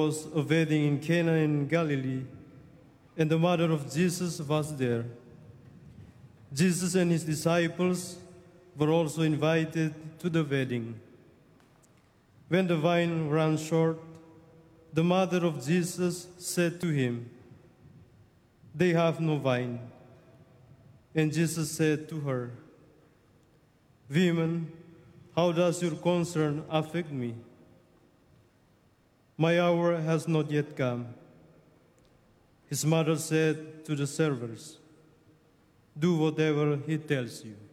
was a wedding in Cana in Galilee, and the mother of Jesus was there. Jesus and his disciples were also invited to the wedding. When the wine ran short, the mother of Jesus said to him, "They have no wine." And Jesus said to her, "Woman, how does your concern affect me? My hour has not yet come." His mother said to the servers, "Do whatever he tells you."